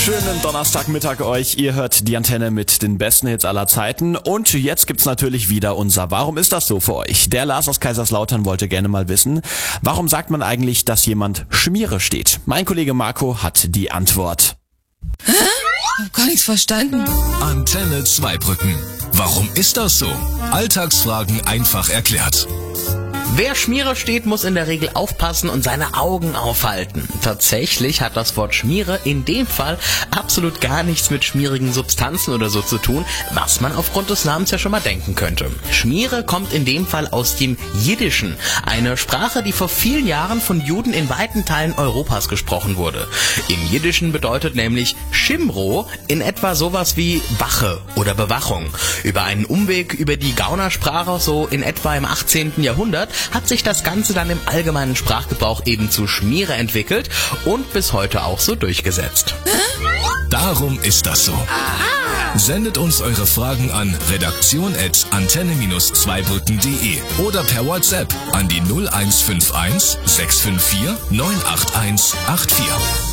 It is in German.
Schönen Donnerstagmittag euch. Ihr hört die Antenne mit den besten Hits aller Zeiten. Und jetzt gibt's natürlich wieder unser Warum ist das so für euch? Der Lars aus Kaiserslautern wollte gerne mal wissen, warum sagt man eigentlich, dass jemand Schmiere steht? Mein Kollege Marco hat die Antwort. Hä? Hab gar nichts verstanden. Antenne Zweibrücken. Warum ist das so? Alltagsfragen einfach erklärt. Wer Schmiere steht, muss in der Regel aufpassen und seine Augen aufhalten. Tatsächlich hat das Wort Schmiere in dem Fall absolut gar nichts mit schmierigen Substanzen oder so zu tun, was man aufgrund des Namens ja schon mal denken könnte. Schmiere kommt in dem Fall aus dem Jiddischen, eine Sprache, die vor vielen Jahren von Juden in weiten Teilen Europas gesprochen wurde. Im Jiddischen bedeutet nämlich Shimro in etwa sowas wie Wache oder Bewachung. Über einen Umweg über die Gaunersprache, so in etwa im 18. Jahrhundert, hat sich das Ganze dann im allgemeinen Sprachgebrauch eben zu Schmiere entwickelt und bis heute auch so durchgesetzt. Darum ist das so. Sendet uns eure Fragen an redaktion@antenne-zweibrücken.de oder per WhatsApp an die 0151 654 98184.